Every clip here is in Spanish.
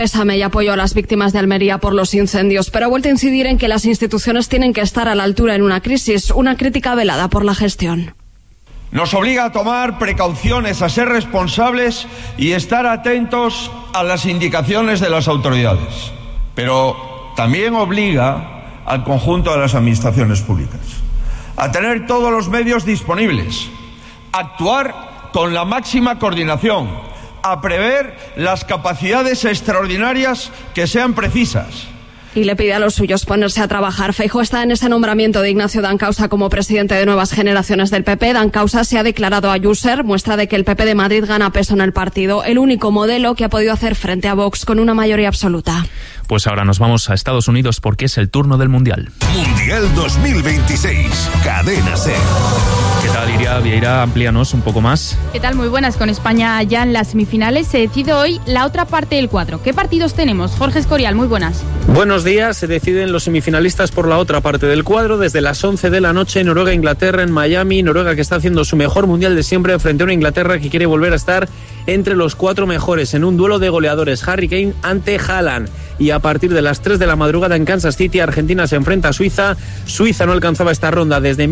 Pésame y apoyo a las víctimas de Almería por los incendios, pero ha vuelto a incidir en que las instituciones tienen que estar a la altura en una crisis, una crítica velada por la gestión. Nos obliga a tomar precauciones, a ser responsables y estar atentos a las indicaciones de las autoridades, pero también obliga al conjunto de las administraciones públicas a tener todos los medios disponibles, a actuar con la máxima coordinación, a prever las capacidades extraordinarias que sean precisas. Y le pide a los suyos ponerse a trabajar. Feijóo está en ese nombramiento de Ignacio Dancausa como presidente de Nuevas Generaciones del PP. Dancausa se ha declarado a User, muestra de que el PP de Madrid gana peso en el partido, el único modelo que ha podido hacer frente a Vox con una mayoría absoluta. Pues ahora nos vamos a Estados Unidos porque es el turno del Mundial. Mundial 2026, Cadena SER. ¿Qué tal, Iria Vieira? Amplíanos un poco más. ¿Qué tal? Muy buenas. Con España ya en las semifinales se decide hoy la otra parte del cuadro. ¿Qué partidos tenemos? Jorge Escorial, muy buenas. Buenos días. Se deciden los semifinalistas por la otra parte del cuadro desde las 11 de la noche. Noruega-Inglaterra en Miami. Noruega que está haciendo su mejor Mundial de siempre frente a una Inglaterra que quiere volver a estar entre los 4 mejores en un duelo de goleadores. Harry Kane ante Haaland. Y a partir de las 3 de la madrugada en Kansas City, Argentina se enfrenta a Suiza. Suiza no alcanzaba esta ronda desde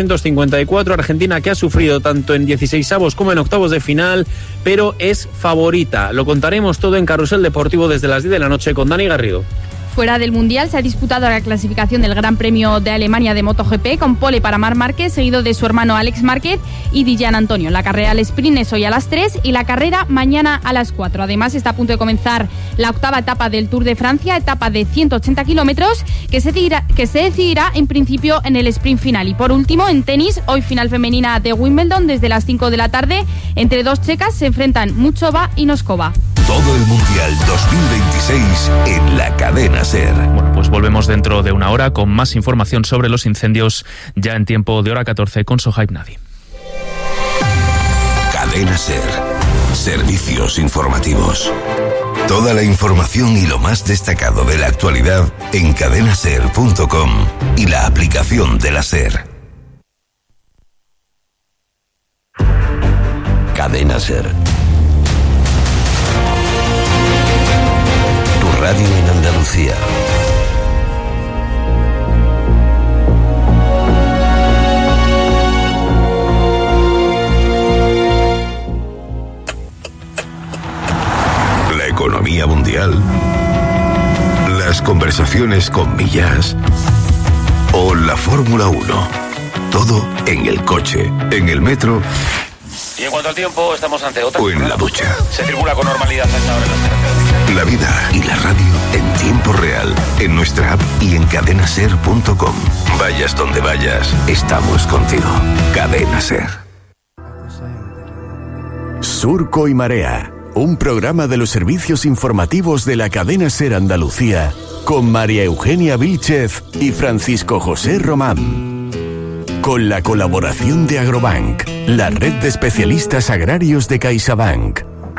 1954. Argentina que ha sufrido tanto en 16avos como en octavos de final, pero es favorita. Lo contaremos todo en Carrusel Deportivo desde las 10 de la noche con Dani Garrido. Fuera del Mundial se ha disputado la clasificación del Gran Premio de Alemania de MotoGP con pole para Marc Márquez, seguido de su hermano Alex Márquez y Dijan Antonio. La carrera al sprint es hoy a las 3 y la carrera mañana a las 4. Además está a punto de comenzar la octava etapa del Tour de Francia, etapa de 180 kilómetros que se decidirá en principio en el sprint final. Y por último, en tenis, hoy final femenina de Wimbledon desde las 5 de la tarde. Entre dos checas se enfrentan Muchova y Noskova. Todo el Mundial 2026 en la Cadena SER. Bueno, pues volvemos dentro de una hora con más información sobre los incendios ya en tiempo de hora 14 con Sohaib Nadi. Cadena SER. Servicios informativos. Toda la información y lo más destacado de la actualidad en cadenaser.com y la aplicación de la SER. Cadena SER. Tu radio en Andalucía. La economía mundial, las conversaciones con Millas o la Fórmula 1. Todo en el coche, en el metro. Y en cuanto al tiempo, estamos ante otra. O en la ducha. Se circula con normalidad a esta hora en las carreteras. La vida y la radio en tiempo real, en nuestra app y en cadenaser.com. Vayas donde vayas, estamos contigo. Cadena SER. Surco y Marea, un programa de los servicios informativos de la Cadena SER Andalucía, con María Eugenia Vílchez y Francisco José Román. Con la colaboración de Agrobank, la red de especialistas agrarios de CaixaBank.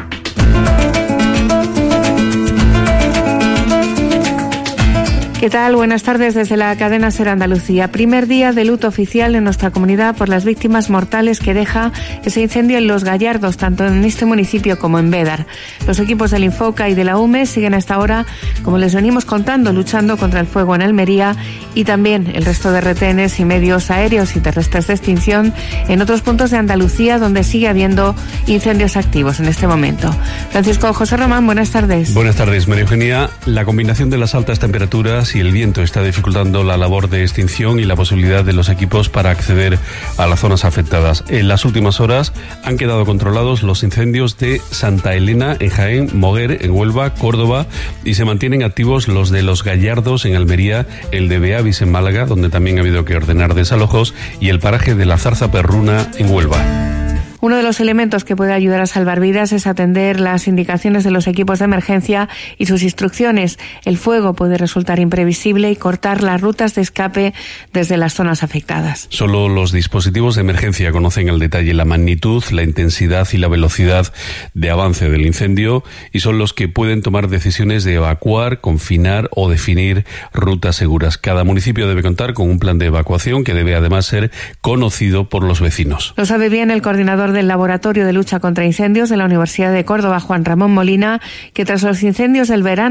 ¿Qué tal? Buenas tardes desde la Cadena SER Andalucía. Primer día de luto oficial en nuestra comunidad por las víctimas mortales que deja ese incendio en Los Gallardos, tanto en este municipio como en Bédar. Los equipos del Infoca y de la UME siguen hasta ahora, como les venimos contando, luchando contra el fuego en Almería y también el resto de retenes y medios aéreos y terrestres de extinción en otros puntos de Andalucía donde sigue habiendo incendios activos en este momento. Francisco José Román, buenas tardes. Buenas tardes, María Eugenia. La combinación de las altas temperaturas y el viento está dificultando la labor de extinción y la posibilidad de los equipos para acceder a las zonas afectadas. En las últimas horas han quedado controlados los incendios de Santa Elena en Jaén, Moguer en Huelva, Córdoba, y se mantienen activos los de Los Gallardos en Almería, el de Beavis en Málaga, donde también ha habido que ordenar desalojos, y el paraje de la Zarza Perruna en Huelva. Uno de los elementos que puede ayudar a salvar vidas es atender las indicaciones de los equipos de emergencia y sus instrucciones. El fuego puede resultar imprevisible y cortar las rutas de escape desde las zonas afectadas. Solo los dispositivos de emergencia conocen al detalle la magnitud, la intensidad y la velocidad de avance del incendio y son los que pueden tomar decisiones de evacuar, confinar o definir rutas seguras. Cada municipio debe contar con un plan de evacuación que debe además ser conocido por los vecinos. Lo sabe bien el coordinador director del Laboratorio de Lucha contra Incendios de la Universidad de Córdoba, Juan Ramón Molina, que tras los incendios del verano